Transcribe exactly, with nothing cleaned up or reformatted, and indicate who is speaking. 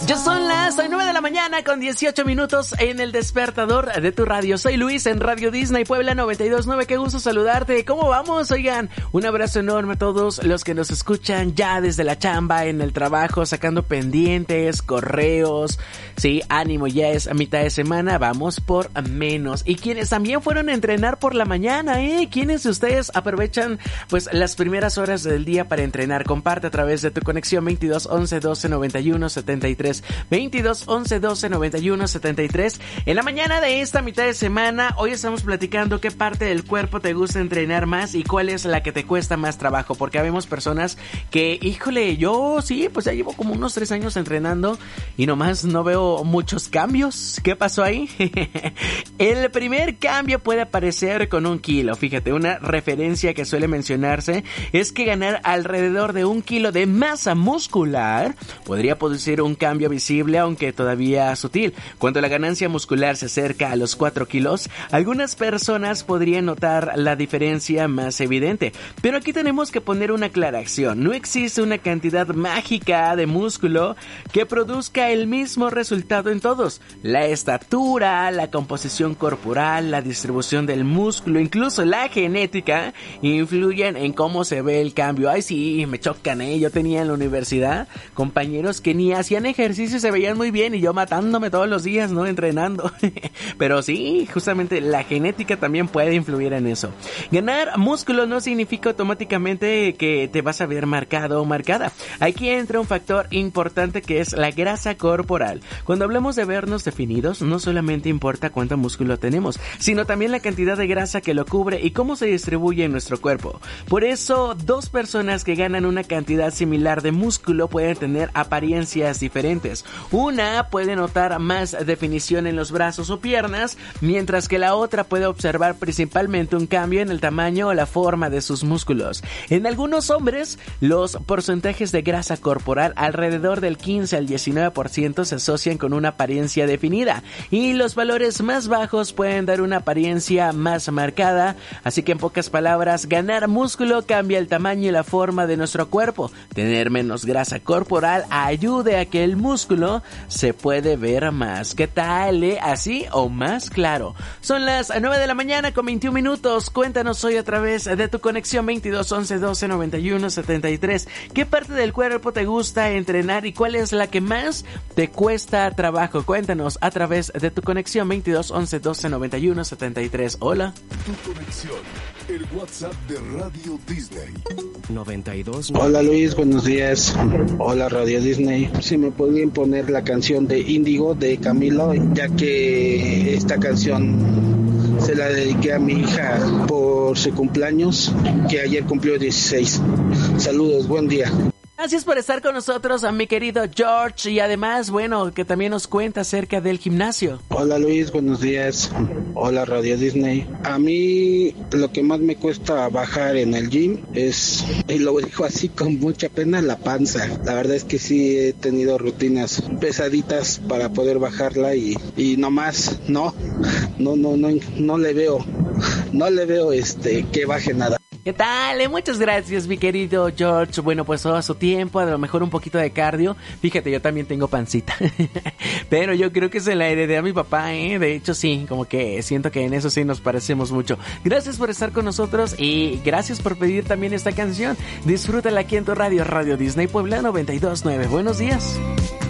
Speaker 1: Ya son las nueve de la mañana con dieciocho minutos en el despertador de tu radio. Soy Luis en Radio Disney Puebla noventa y dos punto nueve. Qué gusto saludarte. ¿Cómo vamos? Oigan, un abrazo enorme a todos los que nos escuchan ya desde la chamba, en el trabajo, sacando pendientes, correos. Sí, ánimo, ya es a mitad de semana, vamos por menos. Y quienes también fueron a entrenar por la mañana, ¿eh? ¿Quiénes de ustedes aprovechan pues las primeras horas del día para entrenar? Comparte a través de tu conexión veintidós once doce noventa y uno setenta y tres. veintidós once doce noventa y uno setenta y tres. En la mañana de esta mitad de semana, hoy estamos platicando qué parte del cuerpo te gusta entrenar más y cuál es la que te cuesta más trabajo, porque habemos personas que, híjole, yo sí, pues ya llevo como unos tres años entrenando y nomás no veo muchos cambios. ¿Qué pasó ahí? El primer cambio puede aparecer con un kilo. Fíjate, una referencia que suele mencionarse es que ganar alrededor de un kilo de masa muscular podría producir un cambio visible, aunque todavía sutil. Cuando la ganancia muscular se acerca a los cuatro kilos, algunas personas podrían notar la diferencia más evidente. Pero aquí tenemos que poner una aclaración. No existe una cantidad mágica de músculo que produzca el mismo resultado en todos. La estatura, la composición corporal, la distribución del músculo, incluso la genética, influyen en cómo se ve el cambio. Ay, sí, me chocan, ¿eh? Yo tenía en la universidad compañeros que ni hacían ejercicio y se veían muy bien, y yo matándome todos los días, ¿no? Entrenando. Pero sí, justamente la genética también puede influir en eso. Ganar músculo no significa automáticamente que te vas a ver marcado o marcada. Aquí entra un factor importante, que es la grasa corporal. Cuando hablamos de vernos definidos, no solamente importa cuánto músculo tenemos, sino también la cantidad de grasa que lo cubre y cómo se distribuye en nuestro cuerpo. Por eso, dos personas que ganan una cantidad similar de músculo pueden tener apariencias diferentes. Una puede notar más definición en los brazos o piernas, mientras que la otra puede observar principalmente un cambio en el tamaño o la forma de sus músculos. En algunos hombres, los porcentajes de grasa corporal alrededor del quince al diecinueve por ciento se asocian con una apariencia definida, y los valores más bajos pueden dar una apariencia más marcada. Así que, en pocas palabras, ganar músculo cambia el tamaño y la forma de nuestro cuerpo. Tener menos grasa corporal ayude a que el músculo se puede ver más. ¿Qué tal, eh? ¿Así o más claro? Son las nueve de la mañana con veintiún minutos. Cuéntanos hoy a través de tu conexión veintidós once doce noventa y uno setenta y tres. ¿Qué parte del cuerpo te gusta entrenar y cuál es la que más te cuesta trabajo? Cuéntanos a través de tu conexión veintidós once doce noventa y uno setenta y tres. Hola.
Speaker 2: Tu conexión, el WhatsApp de Radio Disney.
Speaker 3: noventa y dos.
Speaker 4: Hola Luis, buenos días. Hola Radio Disney. Si me podrían poner la canción de Índigo de Camilo, ya que esta canción se la dediqué a mi hija por su cumpleaños, que ayer cumplió dieciséis. Saludos, buen día.
Speaker 1: Gracias por estar con nosotros, a mi querido George, y además, bueno, que también nos cuenta acerca del gimnasio.
Speaker 4: Hola Luis, buenos días. Hola Radio Disney. A mí lo que más me cuesta bajar en el gym es, y lo digo así con mucha pena, la panza. La verdad es que sí he tenido rutinas pesaditas para poder bajarla y, y no más, no, no, no, no, no le veo, no le veo este que baje nada.
Speaker 1: ¿Qué tal? Muchas gracias, mi querido George. Bueno, pues todo a su tiempo, a lo mejor un poquito de cardio. Fíjate, yo también tengo pancita. Pero yo creo que se la heredé a mi papá, ¿eh? De hecho, sí, como que siento que en eso sí nos parecemos mucho. Gracias por estar con nosotros y gracias por pedir también esta canción. Disfrútala aquí en tu radio, Radio Disney Puebla noventa y dos punto nueve. Buenos días.